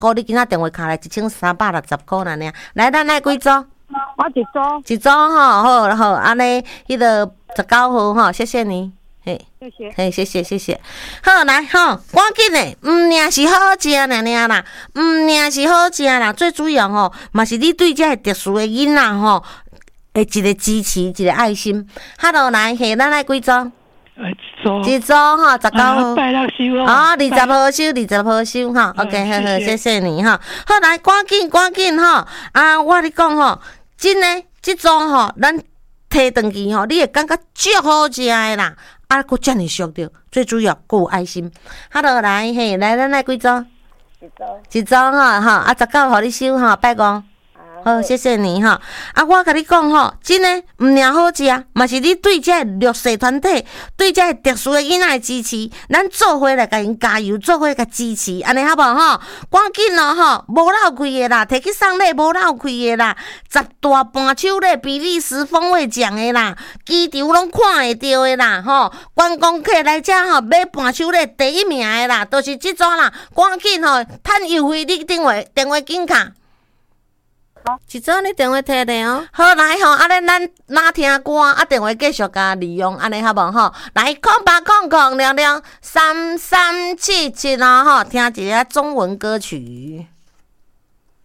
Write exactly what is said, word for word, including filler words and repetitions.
鼓你今仔电话卡来一千三百六十块啦呢。来，咱来几组？ 我一组。 一组吼，好好，安尼迄个十九号吼，谢谢你。嘿， 谢谢， 嘿，谢谢，谢谢。好，来吼，赶紧的，毋领是好好食尔尔啦，毋领是好好食啦。最主要吼，嘛是你对这个特殊的囡仔吼，的一个支持，一个爱心。哈喽，来，嘿，咱来几组？一组吼，十九号。 拜六收哦。 哦，二十号收，二十号收哈。OK， 好好，谢谢你哈。好，来，赶紧，赶紧吼。啊，我你讲吼，真诶，即种吼，咱摕转去吼，你会感觉足好食的啦。啊，佫遮尔俗着，最主要佫有爱心。哈喽，来嘿，来咱来几组？ 一组。 一组吼，哈啊，十九互你收吼，拜五。好，谢谢你哈。啊，我甲你讲吼，真诶，毋领好食，嘛是你对这弱势团体、对这特殊的囡仔的支持，咱做伙来甲因加油，做伙甲支持，安尼好无吼？赶紧咯吼，无漏开的啦，摕去送礼无漏开的啦，十大盘手礼比利时风味奖的啦，机场拢看会到的啦吼。观光客来遮吼买盘手礼第一名的啦，都、就是即种啦，赶紧吼，趁优惠你电话电话紧卡。一组你电话摕咧哦，好来吼，啊咧咱哪听歌，啊电话继续甲利用，安尼好无吼？来空八空空聊聊三三七七啦吼，听一下中文歌曲。